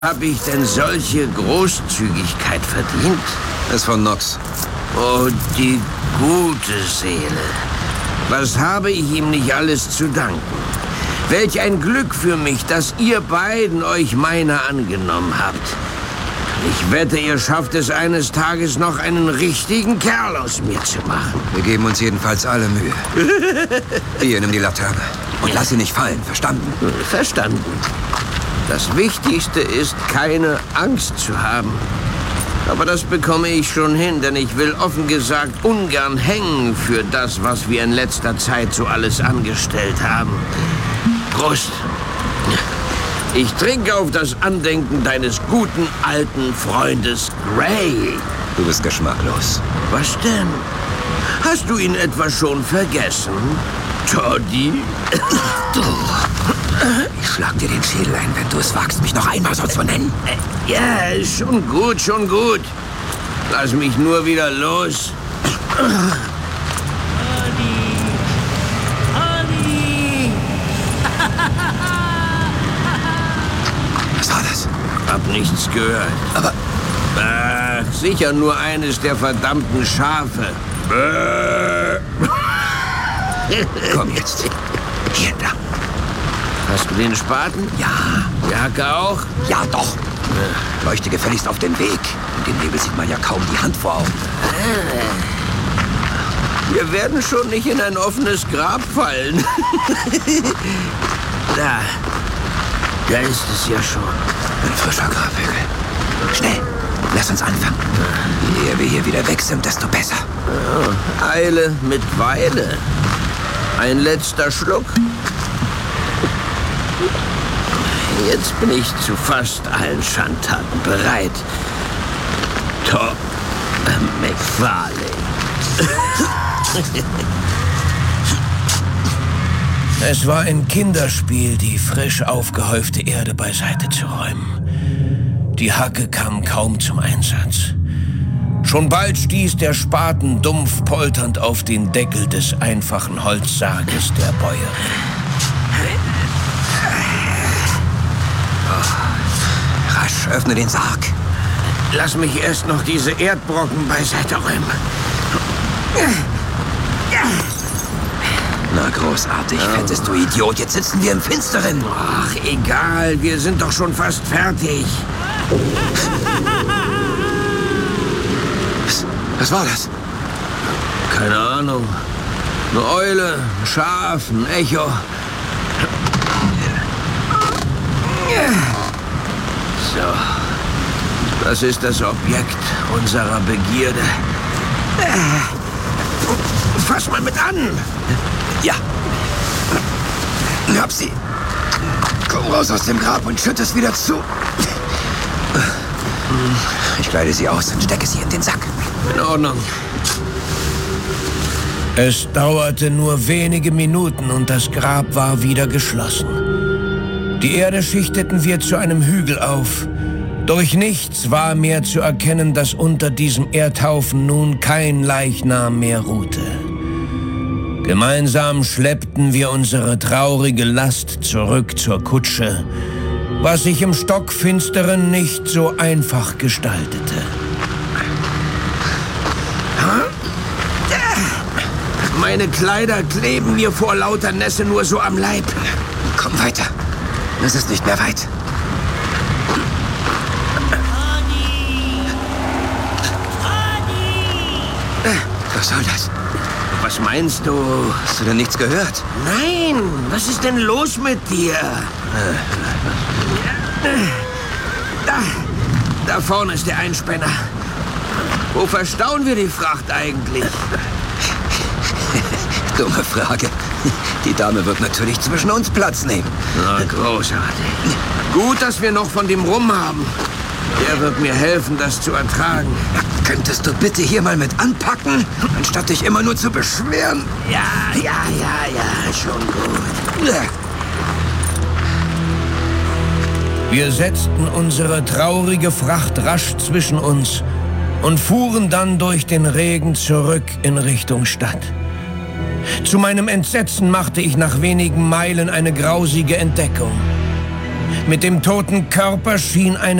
Habe ich denn solche Großzügigkeit verdient? Ist von Nox. Oh, die gute Seele. Was habe ich ihm nicht alles zu danken? Welch ein Glück für mich, dass ihr beiden euch meiner angenommen habt. Ich wette, ihr schafft es eines Tages noch, einen richtigen Kerl aus mir zu machen. Wir geben uns jedenfalls alle Mühe. Hier, nimm die Laterne. Und lass sie nicht fallen, verstanden? Verstanden. Das Wichtigste ist, keine Angst zu haben. Aber das bekomme ich schon hin, denn ich will offen gesagt ungern hängen für das, was wir in letzter Zeit so alles angestellt haben. Prost. Ich trinke auf das Andenken deines guten alten Freundes Gray. Du bist geschmacklos. Was denn? Hast du ihn etwa schon vergessen, Toddy? Du. Ich schlag dir den Schädel ein, wenn du es wagst, mich noch einmal so zu nennen. Ja, schon gut, schon gut. Lass mich nur wieder los. Olli! Was war das? Hab nichts gehört. Aber... Ach, sicher nur eines der verdammten Schafe. Komm jetzt. Hier, da. Hast du den Spaten? Ja. Die Hacke auch? Ja, doch. Leuchte gefälligst auf den Weg. In dem Nebel sieht man ja kaum die Hand vor Augen. Wir werden schon nicht in ein offenes Grab fallen. Da ist es ja schon. Ein frischer Grabhügel. Schnell, lass uns anfangen. Je eher wir hier wieder weg sind, desto besser. Eile mit Weile. Ein letzter Schluck. Jetzt bin ich zu fast allen Schandtaten bereit. Top McFarlane. Es war ein Kinderspiel, die frisch aufgehäufte Erde beiseite zu räumen. Die Hacke kam kaum zum Einsatz. Schon bald stieß der Spaten dumpf polternd auf den Deckel des einfachen Holzsarges der Bäuerin. Rasch, öffne den Sarg. Lass mich erst noch diese Erdbrocken beiseite räumen. Na, großartig, fettes du Idiot. Jetzt sitzen wir im Finsteren. Ach, egal. Wir sind doch schon fast fertig. Was war das? Keine Ahnung. Eine Eule, ein Schaf, ein Echo. So. Das ist das Objekt unserer Begierde. Fass mal mit an. Ja. Hab sie. Komm raus aus dem Grab und schütt es wieder zu. Ich kleide sie aus und stecke sie in den Sack. In Ordnung. Es dauerte nur wenige Minuten und das Grab war wieder geschlossen. Die Erde schichteten wir zu einem Hügel auf. Durch nichts war mehr zu erkennen, dass unter diesem Erdhaufen nun kein Leichnam mehr ruhte. Gemeinsam schleppten wir unsere traurige Last zurück zur Kutsche, was sich im Stockfinsteren nicht so einfach gestaltete. Meine Kleider kleben mir vor lauter Nässe nur so am Leib. Komm weiter. Es ist nicht mehr weit. Was soll das? Was meinst du? Hast du denn nichts gehört? Nein, was ist denn los mit dir? Da vorne ist der Einspänner. Wo verstauen wir die Fracht eigentlich? Dumme Frage. Die Dame wird natürlich zwischen uns Platz nehmen. Na, großartig. Gut, dass wir noch von dem Rum haben. Der wird mir helfen, das zu ertragen. Könntest du bitte hier mal mit anpacken, anstatt dich immer nur zu beschweren? Ja, schon gut. Wir setzten unsere traurige Fracht rasch zwischen uns und fuhren dann durch den Regen zurück in Richtung Stadt. Zu meinem Entsetzen machte ich nach wenigen Meilen eine grausige Entdeckung. Mit dem toten Körper schien eine